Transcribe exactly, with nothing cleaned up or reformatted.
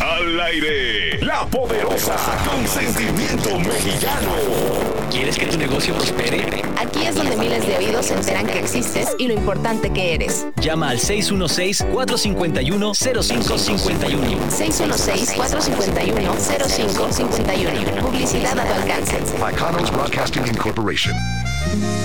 Al aire, La Poderosa, con sentimiento mexicano. ¿Quieres que tu negocio prospere? Aquí es donde miles de oídos se enteran que existes y lo importante que eres. Llama al seis uno seis, cuatro cinco uno, cero cinco cinco uno. seis uno seis, cuatro cinco uno, cero cinco cinco uno. Publicidad a tu alcance. By Connell's Broadcasting Incorporation.